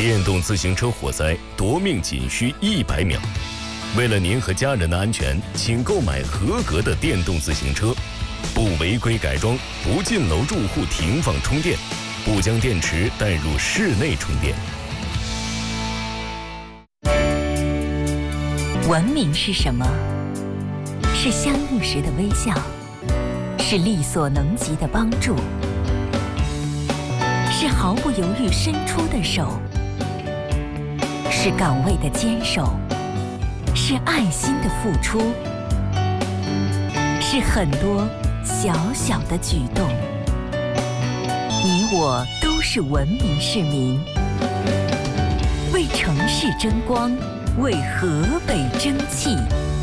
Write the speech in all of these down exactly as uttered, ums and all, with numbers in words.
电动自行车火灾夺命仅需一百秒。为了您和家人的安全，请购买合格的电动自行车，不违规改装，不进楼住户停放充电，不将电池带入室内充电。 文明是什么？是相遇时的微笑，是力所能及的帮助，是毫不犹豫伸出的手，是岗位的坚守，是爱心的付出，是很多小小的举动。你我都是文明市民，为城市争光，为河北争气。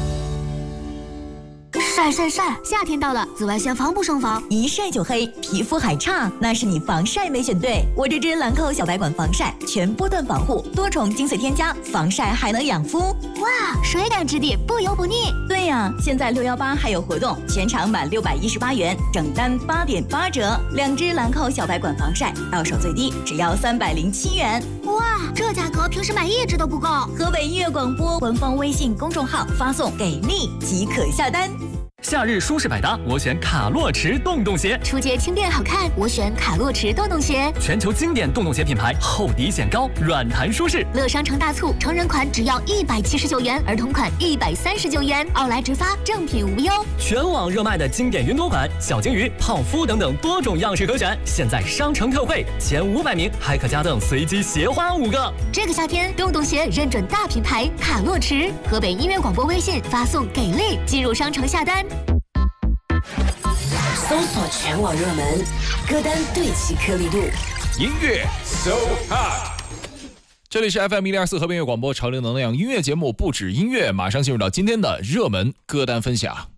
晒晒晒！夏天到了，紫外线防不胜防， 一晒就黑，皮肤还差，那是你防晒没选对。我这支兰蔻小白管防晒，全波段防护，多重精粹添加，防晒还能养肤。 哇，水感质地，不油不腻。 对呀，现在六一八还有活动，全场满六百一十八元，整单八点八折。两支兰蔻小白管防晒，到手最低只要三百零七元。 哇，这价格平时买一支都不够。 河北音乐广播官方微信公众号发送“给力”即可下单。 夏日舒适百搭，我选卡洛驰洞洞鞋。 出街轻便好看，我选卡洛驰洞洞鞋。 全球经典洞洞鞋品牌，厚底显高，软弹舒适。 乐商城大促，成人款只要一百七十九元，儿童款一百三十九元，奥莱直发，正品无忧。 全网热卖的经典云朵款、小鲸鱼、泡芙等等多种样式可选，现在商城特惠，前五百名还可加赠随机鞋花五个。 这个夏天，洞洞鞋认准大品牌卡洛驰。河北音乐广播微信发送“给力”进入商城下单。 搜索全网热门歌单，对齐颗粒度， 音乐 so hot。这里是 F M 一零二四河北音乐广播潮流能量音乐节目，不止音乐，马上进入到今天的热门歌单分享。